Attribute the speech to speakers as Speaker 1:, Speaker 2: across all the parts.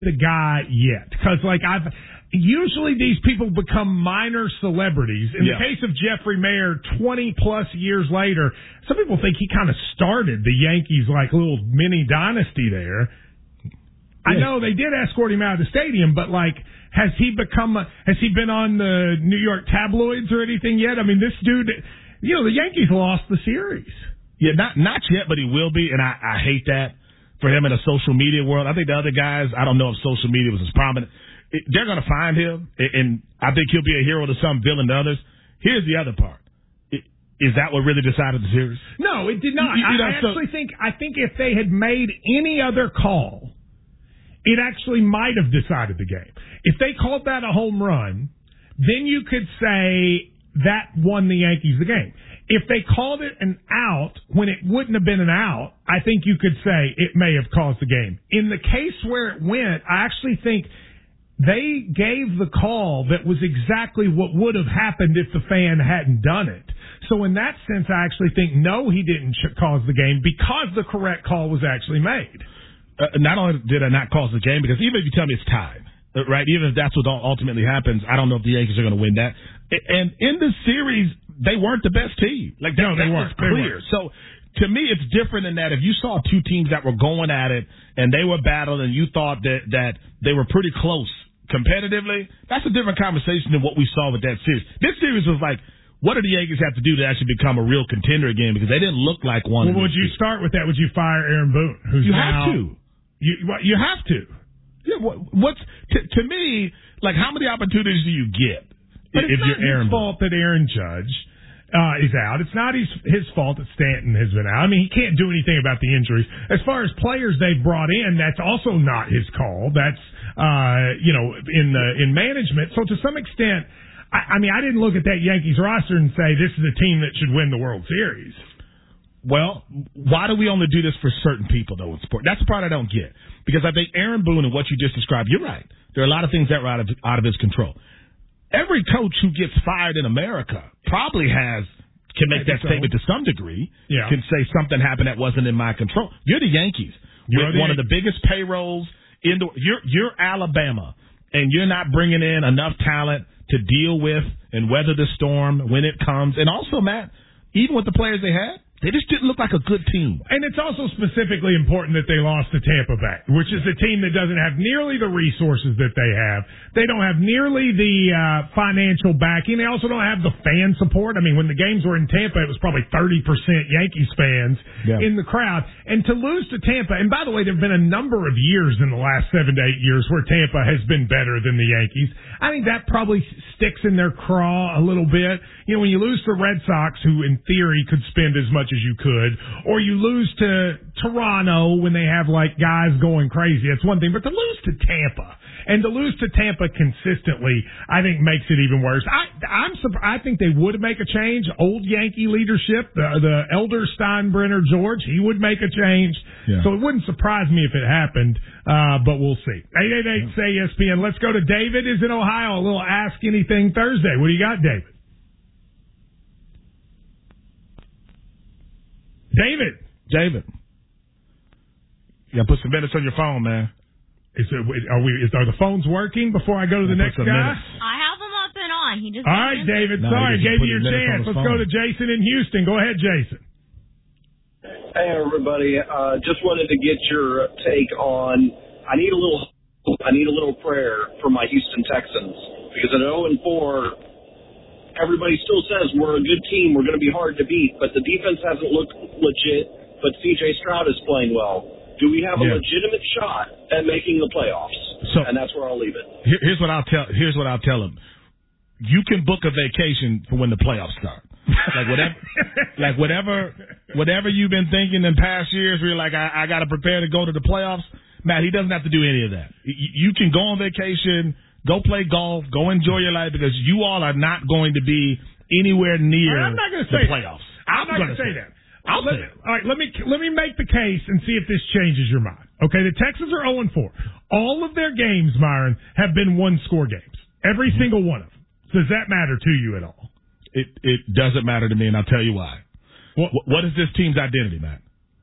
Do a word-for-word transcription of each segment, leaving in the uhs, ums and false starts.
Speaker 1: the guy yet. Because, like, I've usually these people become minor celebrities. In yeah. the case of Jeffrey Mayer, twenty-plus years later, some people think he kind of started the Yankees, like, little mini dynasty there. I know they did escort him out of the stadium, but, like, has he become, a, has he been on the New York tabloids or anything yet? I mean, this dude, you know, the Yankees lost the series.
Speaker 2: Yeah, not not yet, but he will be, and I, I hate that for him in a social media world. I think the other guys, I don't know if social media was as prominent. It, they're going to find him, and I think he'll be a hero to some, villain to others. Here's the other part. It, is that what really decided the series?
Speaker 1: No, it did not.
Speaker 2: You, you know,
Speaker 1: I, I
Speaker 2: so,
Speaker 1: actually think, I think if they had made any other call, it actually might have decided the game. If they called that a home run, then you could say that won the Yankees the game. If they called it an out when it wouldn't have been an out, I think you could say it may have caused the game. In the case where it went, I actually think they gave the call that was exactly what would have happened if the fan hadn't done it. So in that sense, I actually think, no, he didn't ch- cause the game because the correct call was actually made.
Speaker 2: Uh, not only did I not cause the game, because even if you tell me it's tied, right, even if that's what ultimately happens, I don't know if the Yankees are going to win that. And in this series, they weren't the best team. Like that,
Speaker 1: no, they
Speaker 2: that
Speaker 1: weren't.
Speaker 2: was clear.
Speaker 1: They weren't.
Speaker 2: So to me, it's different in that if you saw two teams that were going at it and they were battling and you thought that, that they were pretty close competitively, that's a different conversation than what we saw with that series. This series was like, what do the Yankees have to do to actually become a real contender again? Because they didn't look like one.
Speaker 1: Well, would you start with that? Would you fire Aaron Boone? Who's
Speaker 2: you
Speaker 1: now,
Speaker 2: have to.
Speaker 1: You, you have to.
Speaker 2: Yeah, what, what's to, to me, like, how many opportunities do you get
Speaker 1: but
Speaker 2: if
Speaker 1: it's
Speaker 2: you're
Speaker 1: not
Speaker 2: Aaron
Speaker 1: his fault that Aaron Judge uh, is out. It's not his, his fault that Stanton has been out. I mean, he can't do anything about the injuries. As far as players they've brought in, that's also not his call. That's, uh, you know, in the, in management. So to some extent, I, I mean, I didn't look at that Yankees roster and say this is a team that should win the World Series.
Speaker 2: Well, why do we only do this for certain people, though, in sport? That's the part I don't get. Because I think Aaron Boone and what you just described, you're right. There are a lot of things that are out of, out of his control. Every coach who gets fired in America probably has can make that so. statement to some degree,
Speaker 1: yeah.
Speaker 2: can say something happened that wasn't in my control. You're the Yankees. You're
Speaker 1: the
Speaker 2: one
Speaker 1: Yankees.
Speaker 2: of the biggest payrolls in the you're you're Alabama, and you're not bringing in enough talent to deal with and weather the storm when it comes. And also, Matt, even with the players they had, they just didn't look like a good team.
Speaker 1: And it's also specifically important that they lost to Tampa Bay, which is a team that doesn't have nearly the resources that they have. They don't have nearly the uh, financial backing. They also don't have the fan support. I mean, when the games were in Tampa, it was probably thirty percent Yankees fans yeah. in the crowd. And to lose to Tampa, and by the way, there have been a number of years in the last seven to eight years where Tampa has been better than the Yankees. I think that probably sticks in their craw a little bit. You know, when you lose to the Red Sox, who in theory could spend as much as you could, or you lose to Toronto when they have like guys going crazy, that's one thing. But to lose to Tampa and to lose to Tampa consistently, I think makes it even worse. I, I'm I think they would make a change. Old Yankee leadership, the, the elder Steinbrenner George, he would make a change. Yeah. So it wouldn't surprise me if it happened, uh, but we'll see. eight eight eight say E S P N. Let's go to David. Is in Ohio. A little Ask Anything Thursday. What do you got, David? David.
Speaker 2: David. You gotta put some minutes on your phone, man.
Speaker 1: Is it, are we? Is, are the phones working before I go to the next guy?
Speaker 3: Minutes. I have them up and on. He just
Speaker 1: all right, David. No, sorry, gave you your chance. Let's phone. go to Jason in Houston. Go ahead, Jason.
Speaker 4: Hey, everybody. Uh, just wanted to get your take on. I need a little. I need a little prayer for my Houston Texans because at oh and four. Everybody still says we're a good team, we're going to be hard to beat, but the defense hasn't looked legit, but C J Stroud is playing well. Do we have
Speaker 2: yeah.
Speaker 4: a legitimate shot at making the playoffs?
Speaker 2: So,
Speaker 4: and that's where I'll leave it.
Speaker 2: Here, here's what I'll tell Here's what I'll tell them. You can book a vacation for when the playoffs start. Like whatever like whatever whatever you've been thinking in past years where you're like, I, I got to prepare to go to the playoffs, Matt, he doesn't have to do any of that. You, you can go on vacation, go play golf, go enjoy your life, because you all are not going to be anywhere near
Speaker 1: I'm not gonna
Speaker 2: the
Speaker 1: say
Speaker 2: playoffs.
Speaker 1: That. I'm, I'm not going to say that.
Speaker 2: I'll
Speaker 1: let,
Speaker 2: say it.
Speaker 1: All right, let me let me make the case and see if this changes your mind. Okay, the Texans are oh and four. All of their games, Myron, have been one-score games. Every mm-hmm. single one of them. Does that matter to you at all?
Speaker 2: It it doesn't matter to me, and I'll tell you why.
Speaker 1: Well,
Speaker 2: what, what is this team's identity, Matt?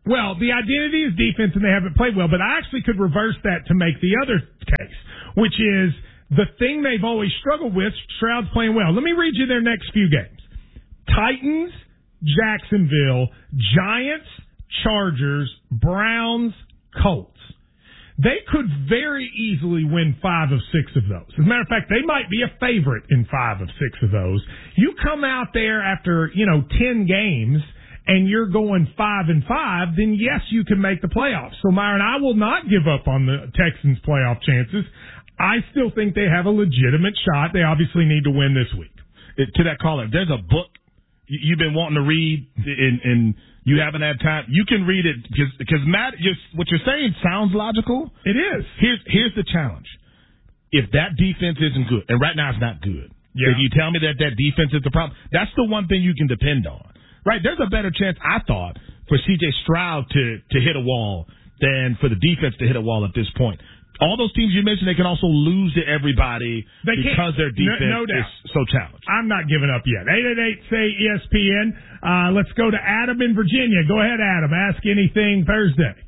Speaker 1: Well, the identity is defense, and they haven't played well, but I actually could reverse that to make the other case, which is the thing they've always struggled with. Stroud's playing well. Let me read you their next few games. Titans, Jacksonville, Giants, Chargers, Browns, Colts. They could very easily win five of six of those. As a matter of fact, they might be a favorite in five of six of those. You come out there after, you know, ten games and you're going five and five, then yes, you can make the playoffs. So, Myron, I will not give up on the Texans' playoff chances. I still think they have a legitimate shot. They obviously need to win this week.
Speaker 2: It, to that caller, there's a book you've been wanting to read and, and you haven't had time. You can read it because, because Matt, just, what you're saying sounds logical.
Speaker 1: It is.
Speaker 2: Here's, here's the challenge. If that defense isn't good, and right now it's not good,
Speaker 1: yeah.
Speaker 2: if you tell me that that defense is the problem, that's the one thing you can depend on. Right? There's a better chance, I thought, for C J Stroud to, to hit a wall than for the defense to hit a wall at this point. All those teams you mentioned, they can also lose to everybody they because their defense
Speaker 1: no, no doubt.
Speaker 2: is so challenged.
Speaker 1: I'm not giving up yet. eight eight eight, say E S P N. Uh, let's go to Adam in Virginia. Go ahead, Adam. Ask anything Thursday.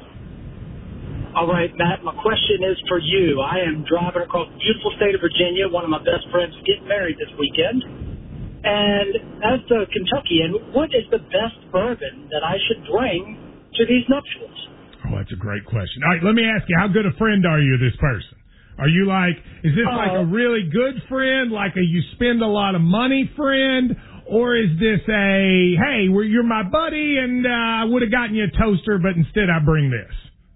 Speaker 5: All right, Matt, my question is for you. I am driving across the beautiful state of Virginia. One of my best friends is getting married this weekend. And as a Kentuckian, what is the best bourbon that I should bring to these nuptials?
Speaker 1: Oh, that's a great question. All right, let me ask you, how good a friend are you to this person? Are you like, is this uh, like a really good friend, like a you spend a lot of money friend, or is this a, hey, well, you're my buddy and uh, I would have gotten you a toaster, but instead I bring this?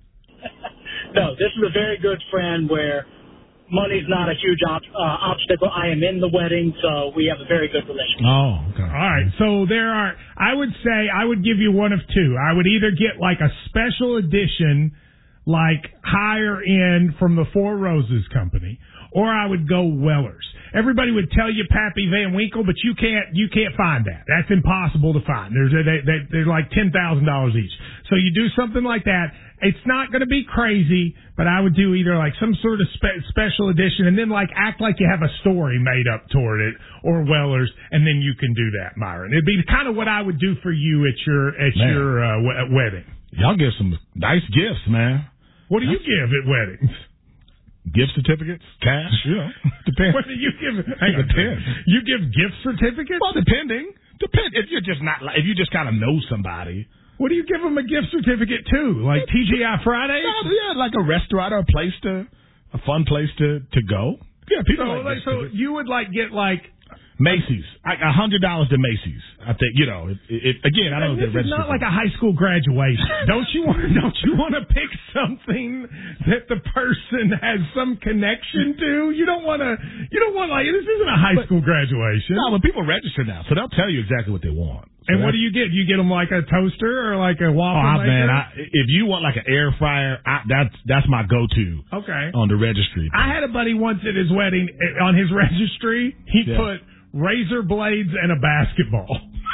Speaker 5: No, this is a very good friend where money's not a huge op- uh, obstacle. I am in the wedding, so we have a very good relationship.
Speaker 2: Oh, okay.
Speaker 1: All right. So there are, I would say, I would give you one of two. I would either get like a special edition, like higher end from the Four Roses Company, or I would go Weller's. Everybody would tell you Pappy Van Winkle, but you can't, you can't find that. That's impossible to find. There's a, they, they, they're like ten thousand dollars each. So you do something like that. It's not going to be crazy, but I would do either like some sort of spe- special edition and then like act like you have a story made up toward it, or Weller's, and then you can do that, Myron. It'd be kind of what I would do for you at your at
Speaker 2: man.
Speaker 1: your uh, w- wedding.
Speaker 2: Y'all give some nice gifts, man.
Speaker 1: What do you give at weddings?
Speaker 2: Gift certificates, cash, you know, depends.
Speaker 1: What do you give? Hang on,
Speaker 2: depends.
Speaker 1: You give gift certificates?
Speaker 2: Well, depending, depend. If you're just not, if you just kind of know somebody.
Speaker 1: What do you give them a gift certificate to? Like T G I Fridays?
Speaker 2: No, yeah, like a restaurant or a place to, a fun place to, to go. Yeah, people
Speaker 1: so,
Speaker 2: like,
Speaker 1: like so you would like get like
Speaker 2: Macy's, like a hundred dollars to Macy's. I think you know. It, it, again, I don't know.
Speaker 1: This is not like a high school graduation. don't you want? Don't you want to pick something that the person has some connection to? You don't want to. You don't want like this isn't a high but, school graduation.
Speaker 2: No, but people register now, so they'll tell you exactly what they want. So
Speaker 1: and what do you get? You get them like a toaster or like a waffle
Speaker 2: oh,
Speaker 1: maker?
Speaker 2: Man, I, if you want like an air fryer, I, that's that's my go-to.
Speaker 1: Okay.
Speaker 2: On the registry.
Speaker 1: I had a buddy once at his wedding. On his registry, he yeah. put razor blades and a basketball.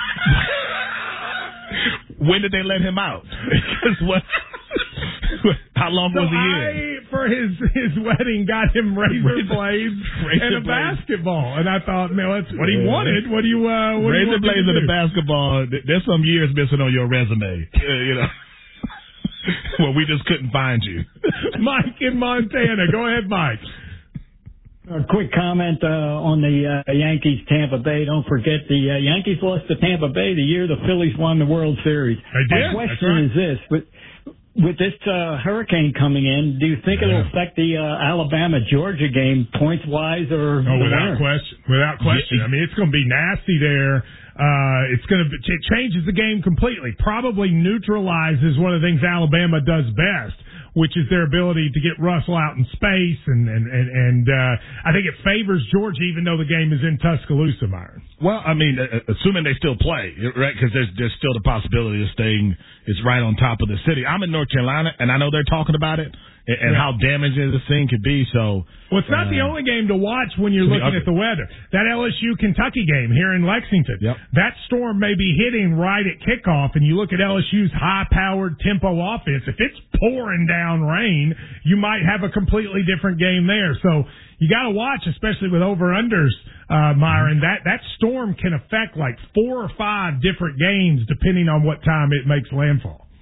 Speaker 2: When did they let him out? Because what? How long
Speaker 1: so
Speaker 2: was he
Speaker 1: I,
Speaker 2: in?
Speaker 1: For his his wedding, got him razor, razor blades razor and a blades. basketball, and I thought, man, that's what he yeah. wanted. What do you? Uh, what
Speaker 2: razor
Speaker 1: do you
Speaker 2: blades and a basketball. There's some years missing on your resume. Uh, you know. Well, we just couldn't find you.
Speaker 1: Mike in Montana. Go ahead, Mike.
Speaker 6: A quick comment uh, on the uh, Yankees Tampa Bay. Don't forget the uh, Yankees lost to Tampa Bay the year the Phillies won the World Series.
Speaker 1: They did.
Speaker 6: My question
Speaker 1: right.
Speaker 6: is this: with, with this uh, hurricane coming in, do you think yeah. it'll affect the uh, Alabama Georgia game points wise or?
Speaker 1: Oh, without winner? question. Without question. I mean, it's going to be nasty there. Uh, it's going to it changes the game completely. Probably neutralizes one of the things Alabama does best, which is their ability to get Russell out in space, and and and, and uh, I think it favors Georgia, even though the game is in Tuscaloosa, Myron.
Speaker 2: Well, I mean, uh, assuming they still play, right? Because there's there's still the possibility of staying. It's right on top of the city. I'm in North Carolina, and I know they're talking about it and, and
Speaker 1: yeah.
Speaker 2: how damaging this thing could be. So,
Speaker 1: well, it's not uh, the only game to watch when you're looking at the weather. That L S U Kentucky game here in Lexington,
Speaker 2: yep.
Speaker 1: that storm may be hitting right at kickoff, and you look at L S U's high-powered tempo offense. If it's pouring down rain, you might have a completely different game there. So you got to watch, especially with over-unders, uh, Myron. That that storm can affect like four or five different games depending on what time it makes landfall.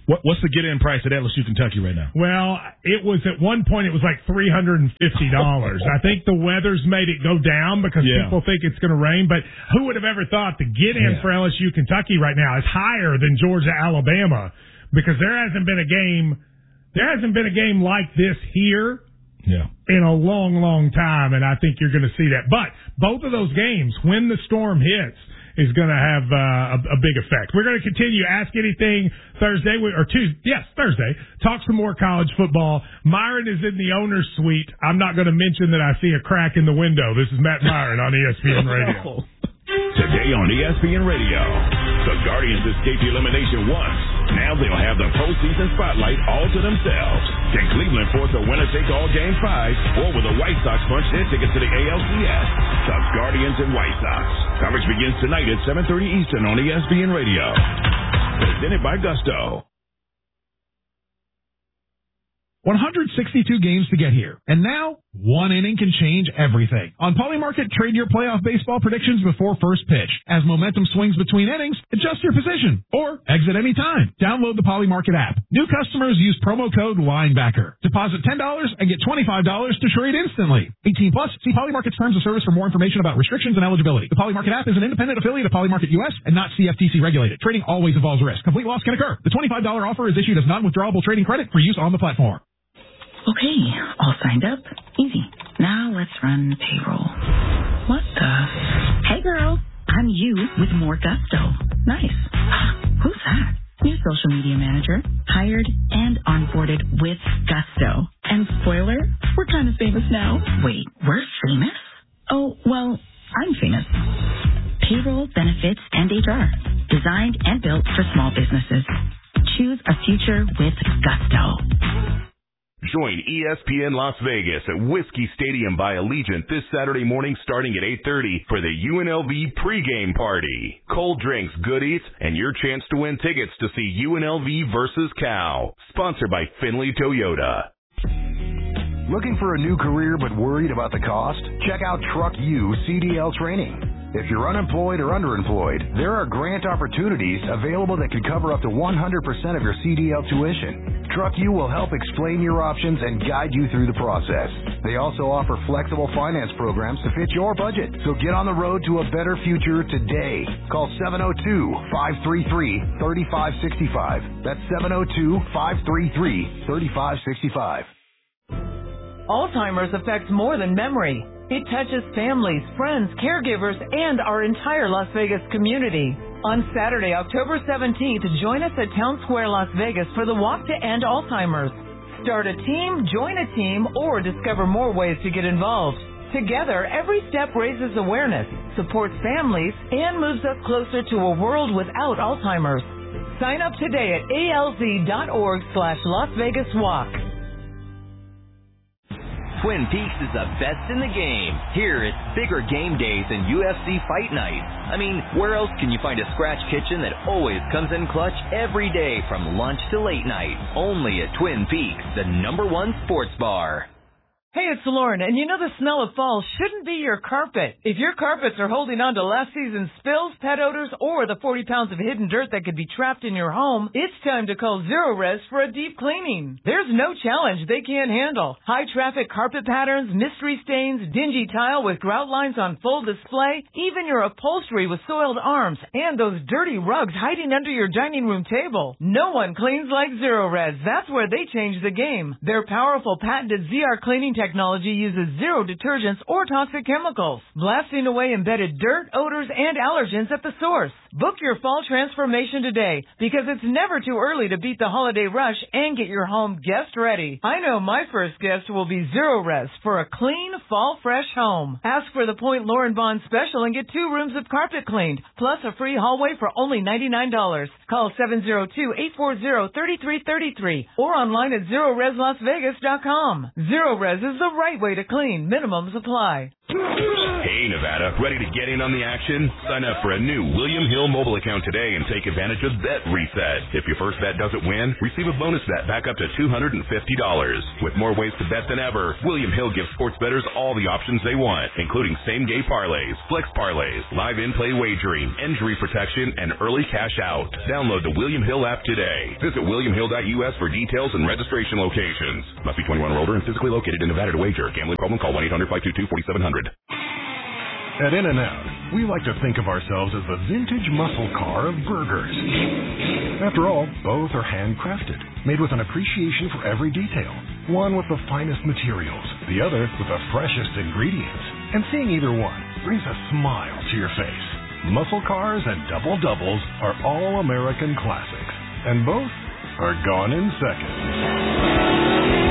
Speaker 2: What, what's the get-in price at L S U Kentucky right now?
Speaker 1: Well, it was at one point it was like three hundred fifty dollars. I think the weather's made it go down because yeah. people think it's going to rain. But who would have ever thought the get-in yeah. for L S U Kentucky right now is higher than Georgia Alabama, because there hasn't been a game there hasn't been a game like this here
Speaker 2: yeah.
Speaker 1: in a long, long time, and I think you're going to see that. But both of those games, when the storm hits, is going to have uh, a, a big effect. We're going to continue Ask Anything Thursday, or Tuesday, yes, Thursday. Talk some more college football. Myron is in the owner's suite. I'm not going to mention that I see a crack in the window. This is Matt Myron on E S P N Radio.
Speaker 7: Today on E S P N Radio, the Guardians escaped elimination once. Now they'll have the postseason spotlight all to themselves. Can Cleveland force a winner-take-all Game five, or will the White Sox punch their ticket to the A L C S? The Guardians and White Sox. Coverage begins tonight at seven thirty Eastern on E S P N Radio. Presented by Gusto.
Speaker 8: one hundred sixty-two games to get here, and now one inning can change everything. On Polymarket, trade your playoff baseball predictions before first pitch. As momentum swings between innings, adjust your position or exit any time. Download the Polymarket app. New customers use promo code LINEBACKER. Deposit ten dollars and get twenty-five dollars to trade instantly. eighteen plus. See Polymarket's terms of service for more information about restrictions and eligibility. The Polymarket app is an independent affiliate of Polymarket U S and not C F T C regulated. Trading always involves risk. Complete loss can occur. The twenty-five dollars offer is issued as non-withdrawable trading credit for use on the platform.
Speaker 9: Okay, all signed up. Easy. Now let's run payroll. What the? Hey girl, I'm you with more gusto. Nice. Who's that? New social media manager. Hired and onboarded with gusto. And spoiler, we're kind of famous now. Wait, we're famous? Oh, well, I'm famous. Payroll, benefits, and H R. Designed and built for small businesses. Choose a future with gusto.
Speaker 7: Join E S P N Las Vegas at Whiskey Stadium by Allegiant this Saturday morning starting at eight thirty for the U N L V pregame party. Cold drinks, goodies, and your chance to win tickets to see U N L V versus Cal. Sponsored by Finley Toyota.
Speaker 10: Looking for a new career but worried about the cost? Check out Truck U C D L Training. If you're unemployed or underemployed, there are grant opportunities available that could cover up to one hundred percent of your C D L tuition. Truck U will help explain your options and guide you through the process. They also offer flexible finance programs to fit your budget. So get on the road to a better future today. Call seven oh two, five three three, three five six five. That's seven oh two, five three three, three five six five.
Speaker 11: Alzheimer's affects more than memory. It touches families, friends, caregivers, and our entire Las Vegas community. On Saturday, October seventeenth, join us at Town Square, Las Vegas for the Walk to End Alzheimer's. Start a team, join a team, or discover more ways to get involved. Together, every step raises awareness, supports families, and moves us closer to a world without Alzheimer's. Sign up today at A L Z dot org slash Las Vegas Walk.
Speaker 12: Twin Peaks is the best in the game. Here, it's bigger game days and U F C fight nights. I mean, where else can you find a scratch kitchen that always comes in clutch every day from lunch to late night? Only at Twin Peaks, the number one sports bar.
Speaker 11: Hey, it's Lauren, and you know the smell of fall shouldn't be your carpet. If your carpets are holding on to last season's spills, pet odors, or the forty pounds of hidden dirt that could be trapped in your home, it's time to call Zero Res for a deep cleaning. There's no challenge they can't handle. High-traffic carpet patterns, mystery stains, dingy tile with grout lines on full display, even your upholstery with soiled arms, and those dirty rugs hiding under your dining room table. No one cleans like Zero Res. That's where they change the game. Their powerful patented Z R cleaning technology uses zero detergents or toxic chemicals, blasting away embedded dirt, odors, and allergens at the source. Book your fall transformation today, because it's never too early to beat the holiday rush and get your home guest ready. I know my first guest will be Zero Res for a clean, fall fresh home. Ask for the Point Lauren Bond special and get two rooms of carpet cleaned, plus a free hallway for only ninety-nine dollars. Call seven oh two, eight four zero, three three three three or online at zero res las vegas dot com. Zero Res is the the right way to clean. Minimums apply.
Speaker 7: Hey, Nevada, ready to get in on the action? Sign up for a new William Hill mobile account today and take advantage of Bet Reset. If your first bet doesn't win, receive a bonus bet back up to two hundred fifty dollars. With more ways to bet than ever, William Hill gives sports bettors all the options they want, including same-game parlays, flex parlays, live in-play wagering, injury protection, and early cash out. Download the William Hill app today. Visit william hill dot u s for details and registration locations. Must be twenty-one or older and physically located in Nevada to wager. Gambling problem? Call one eight hundred five two two four seven zero zero.
Speaker 13: At In-N-Out, we like to think of ourselves as the vintage muscle car of burgers. After all, both are handcrafted, made with an appreciation for every detail. One with the finest materials, the other with the freshest ingredients. And seeing either one brings a smile to your face. Muscle cars and double doubles are all American classics, and both are gone in seconds.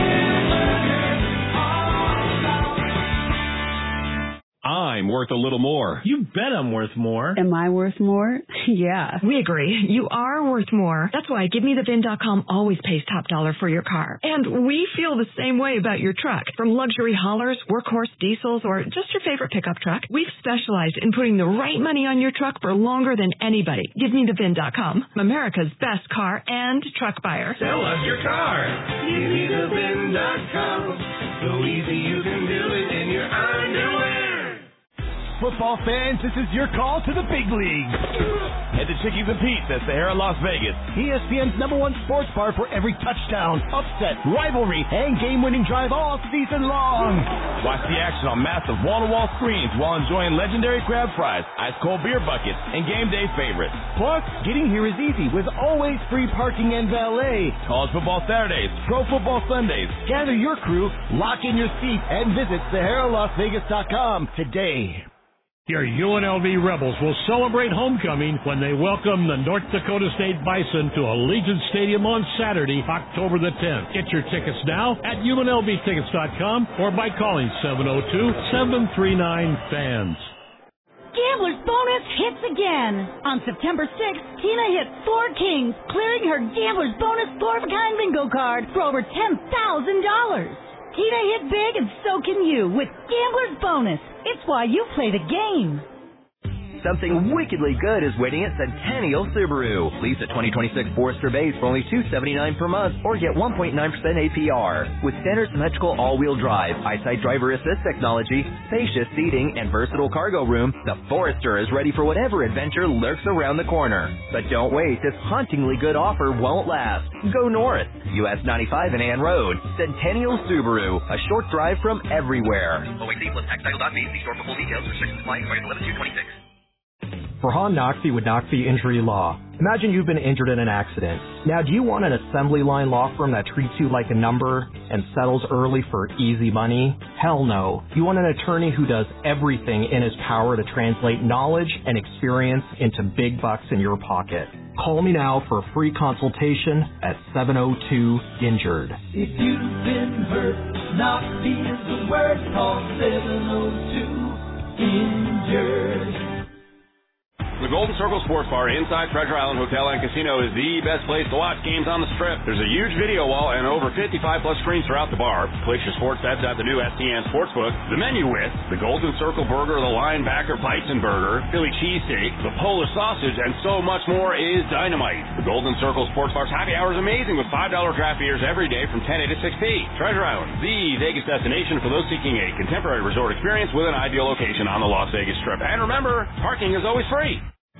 Speaker 14: I'm worth a little more.
Speaker 15: You bet I'm worth more.
Speaker 16: Am I worth more? Yeah.
Speaker 17: We agree. You are worth more. That's why Give Me The Vin dot com always pays top dollar for your car. And we feel the same way about your truck. From luxury haulers, workhorse diesels, or just your favorite pickup truck, we've specialized in putting the right money on your truck for longer than anybody. Give Me The Vin dot com, America's best car and truck buyer.
Speaker 18: Sell us your car. Give Me The Vin dot com. So easy you can do it in your underwear.
Speaker 19: Football fans, this is your call to the big leagues. Head to Chickies and Pete's at Sahara, Las Vegas, E S P N's number one sports bar for every touchdown, upset, rivalry, and game-winning drive all season long. Watch the action on massive wall-to-wall screens while enjoying legendary crab fries, ice-cold beer buckets, and game day favorites. Plus, getting here is easy with always free parking and valet. College football Saturdays, pro football Sundays. Gather your crew, lock in your seat, and visit Sahara Las Vegas dot com today.
Speaker 20: Your U N L V Rebels will celebrate homecoming when they welcome the North Dakota State Bison to Allegiant Stadium on Saturday, October the tenth. Get your tickets now at U N L V tickets dot com or by calling seven oh two, seven three nine, fans.
Speaker 21: Gambler's Bonus hits again. On September sixth, Tina hit four kings, clearing her Gambler's Bonus four-of-a-kind bingo card for over ten thousand dollars. Tina hit big and so can you with Gambler's Bonus. It's why you play the game.
Speaker 12: Something wickedly good is waiting at Centennial Subaru. Lease a twenty twenty-six Forester Base for only two hundred seventy-nine dollars per month or get one point nine percent A P R. With standard symmetrical all-wheel drive, eyesight driver assist technology, spacious seating, and versatile cargo room, the Forester is ready for whatever adventure lurks around the corner. But don't wait, this hauntingly good offer won't last. Go north, U S ninety-five and Ann Road. Centennial Subaru, a short drive from everywhere.
Speaker 22: O X C plus tax title dot V. See store for full details. Restrictions apply. Expired eleven two twenty-six.
Speaker 23: Farhan Noxie with Noxie Injury Law. Imagine you've been injured in an accident. Now, do you want an assembly line law firm that treats you like a number and settles early for easy money? Hell no. You want an attorney who does everything in his power to translate knowledge and experience into big bucks in your pocket. Call me now for a free consultation at seven oh two, injured.
Speaker 18: If you've been hurt, Noxie is the word. Call seven oh two, injured.
Speaker 24: The Golden Circle Sports Bar inside Treasure Island Hotel and Casino is the best place to watch games on the Strip. There's a huge video wall and over fifty-five plus screens throughout the bar. Place your sports bets at the new S T N Sportsbook. The menu with the Golden Circle Burger, the Linebacker Bison Burger, Philly Cheesesteak, the Polish Sausage, and so much more is dynamite. The Golden Circle Sports Bar's happy hour is amazing with five dollar draft beers every day from ten A to six P. Treasure Island, the Vegas destination for those seeking a contemporary resort experience with an ideal location on the Las Vegas Strip. And remember, parking is always free.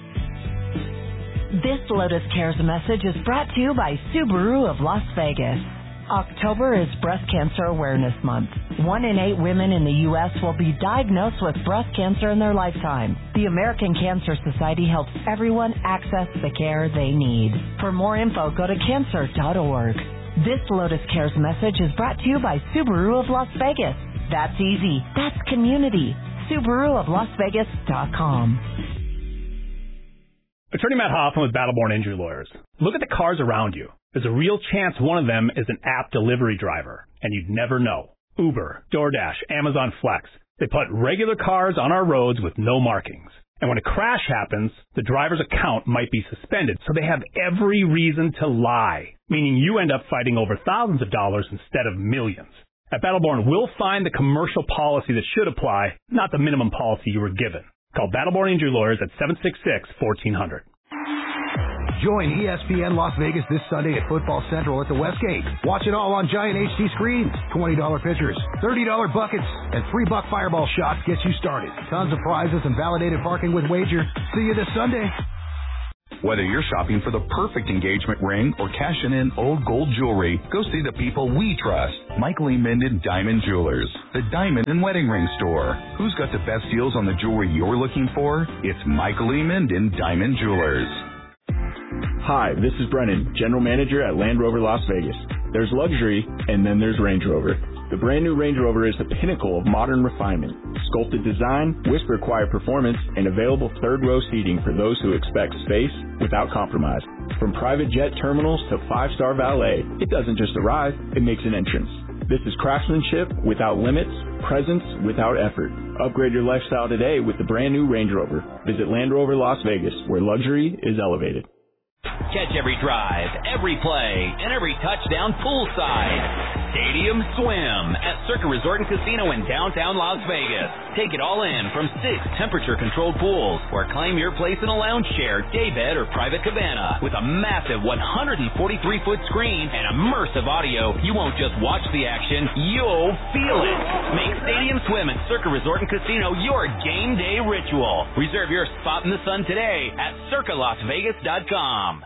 Speaker 25: This Lotus Cares message is brought to you by Subaru of Las Vegas. October is Breast Cancer Awareness Month. One in eight women in the U S will be diagnosed with breast cancer in their lifetime. The American Cancer Society helps everyone access the care they need. For more info, go to cancer dot org. This Lotus Cares message is brought to you by Subaru of Las Vegas. That's easy. That's community. Subaru of Las Vegas dot com.
Speaker 26: Attorney Matt Hoffman with Battleborn Injury Lawyers. Look at the cars around you. There's a real chance one of them is an app delivery driver, and you'd never know. Uber, DoorDash, Amazon Flex. They put regular cars on our roads with no markings. And when a crash happens, the driver's account might be suspended, so they have every reason to lie, meaning you end up fighting over thousands of dollars instead of millions. At Battleborn, we'll find the commercial policy that should apply, not the minimum policy you were given. Call Battleborn Injury Lawyers at seven six six, one four zero zero.
Speaker 10: Join E S P N Las Vegas this Sunday at Football Central at the Westgate. Watch it all on giant H D screens, twenty dollars pitchers, thirty dollars buckets, and three buck fireball shots get you started. Tons of prizes and validated parking with Wager. See you this Sunday.
Speaker 2: Whether you're shopping for the perfect engagement ring or cashing in old gold jewelry, go see the people we trust. Michael E. Minden Diamond Jewelers, the diamond and wedding ring store. Who's got the best deals on the jewelry you're looking for? It's Michael E. Minden Diamond Jewelers.
Speaker 3: Hi, this is Brennan, General Manager at Land Rover Las Vegas. There's luxury, and then there's Range Rover. The brand new Range Rover is the pinnacle of modern refinement. Sculpted design, whisper quiet performance, and available third row seating for those who expect space without compromise. From private jet terminals to five-star valet, it doesn't just arrive, it makes an entrance. This is craftsmanship without limits, presence without effort. Upgrade your lifestyle today with the brand new Range Rover. Visit Land Rover Las Vegas, where luxury is elevated.
Speaker 4: Catch every drive, every play, and every touchdown poolside. Stadium Swim at Circa Resort and Casino in downtown Las Vegas. Take it all in from six temperature-controlled pools, or claim your place in a lounge chair, daybed, or private cabana. With a massive one hundred forty-three foot screen and immersive audio, you won't just watch the action, you'll feel it. Make Stadium Swim at Circa Resort and Casino your game day ritual. Reserve your spot in the sun today at circa las vegas dot com.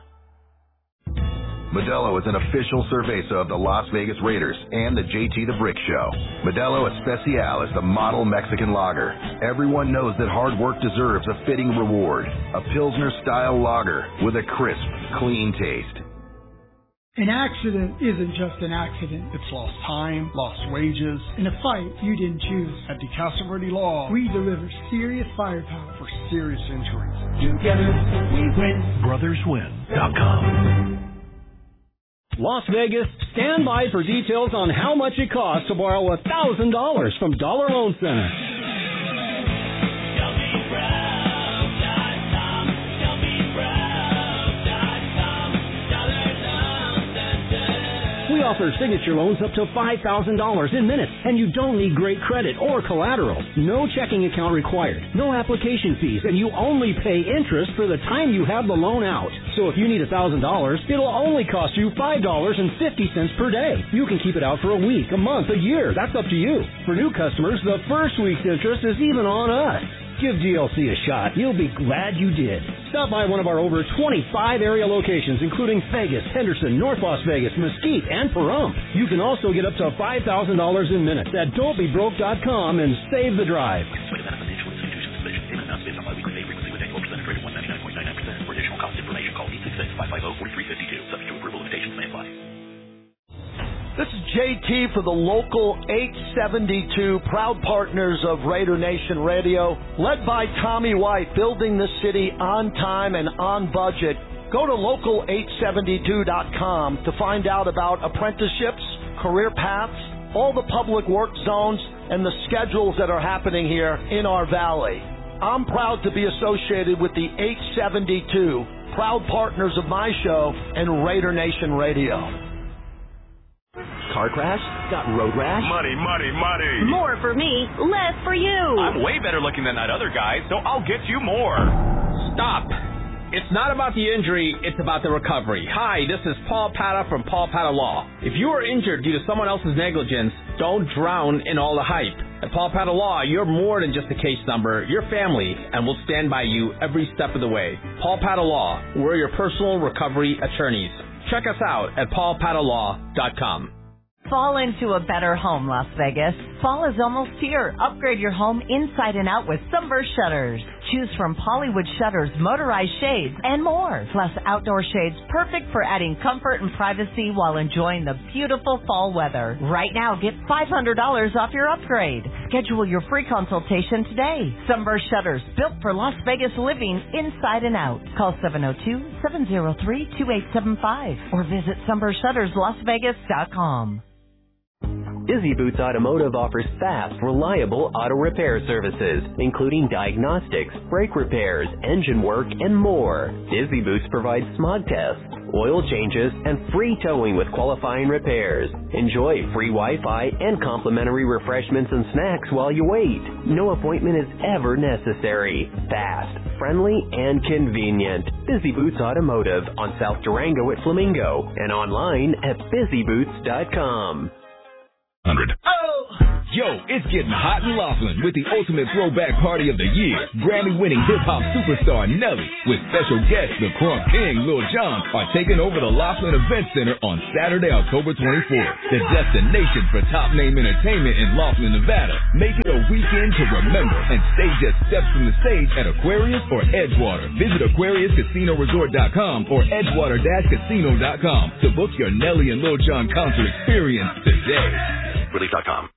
Speaker 10: Modelo is an official cerveza of the Las Vegas Raiders and the J T the Brick Show. Modelo Especial is the model Mexican lager. Everyone knows that hard work deserves a fitting reward. A Pilsner-style lager with a crisp, clean taste.
Speaker 5: An accident isn't just an accident. It's lost time, lost wages, in a fight you didn't choose. At DeCasa Verde Law, we deliver serious firepower for serious injuries. Together, we win. brothers win dot com.
Speaker 6: Las Vegas, stand by for details on how much it costs to borrow one thousand dollars from Dollar Loan Center. We offer signature loans up to five thousand dollars in minutes, and you don't need great credit or collateral. No checking account required, no application fees, and you only pay interest for the time you have the loan out. So if you need one thousand dollars, it'll only cost you five dollars and fifty cents per day. You can keep it out for a week, a month, a year. That's up to you. For new customers, the first week's interest is even on us. Give G L C a shot. You'll be glad you did. Stop by one of our over twenty-five area locations, including Vegas, Henderson, North Las Vegas, Mesquite, and Pahrump. You can also get up to five thousand dollars in minutes at don't be broke dot com and save the drive.
Speaker 15: This is J T for the local eight seventy-two, proud partners of Raider Nation Radio, led by Tommy White, building the city on time and on budget. Go to local eight seventy-two dot com to find out about apprenticeships, career paths, all the public work zones, and the schedules that are happening here in our valley. I'm proud to be associated with the eight seventy-two, proud partners of my show and Raider Nation Radio.
Speaker 27: Car crash? Got road rash?
Speaker 24: Money, money, money.
Speaker 21: More for me, less for you.
Speaker 24: I'm way better looking than that other guy, so I'll get you more.
Speaker 28: Stop. It's not about the injury, it's about the recovery. Hi, this is Paul Pata from Paul Pata Law. If you are injured due to someone else's negligence, don't drown in all the hype. At Paul Pata Law, you're more than just a case number. You're family, and we'll stand by you every step of the way. Paul Pata Law, we're your personal recovery attorneys. Check us out at paul pata law dot com.
Speaker 25: Fall into a better home, Las Vegas. Fall is almost here. Upgrade your home inside and out with Sunburst Shutters. Choose from Pollywood shutters, motorized shades, and more. Plus outdoor shades perfect for adding comfort and privacy while enjoying the beautiful fall weather. Right now, get five hundred dollars off your upgrade. Schedule your free consultation today. Sunburst Shutters, built for Las Vegas living inside and out. Call seven oh two, seven oh three, two eight seven five or visit sunburst shutters las vegas dot com.
Speaker 27: Busy Boots Automotive offers fast, reliable auto repair services, including diagnostics, brake repairs, engine work, and more. Busy Boots provides smog tests, oil changes, and free towing with qualifying repairs. Enjoy free Wi-Fi and complimentary refreshments and snacks while you wait. No appointment is ever necessary. Fast, friendly, and convenient. Busy Boots Automotive on South Durango at Flamingo and online at busy boots dot com.
Speaker 1: one hundred. Yo, it's getting hot in Laughlin with the ultimate throwback party of the year. Grammy-winning hip-hop superstar Nelly with special guests the Crunk King, Lil Jon are taking over the Laughlin Event Center on Saturday, October twenty-fourth. The destination for top-name entertainment in Laughlin, Nevada. Make it a weekend to remember and stay just steps from the stage at Aquarius or Edgewater. Visit Aquarius Casino Resort dot com or Edgewater Casino dot com to book your Nelly and Lil Jon concert experience today.
Speaker 22: Relief dot com.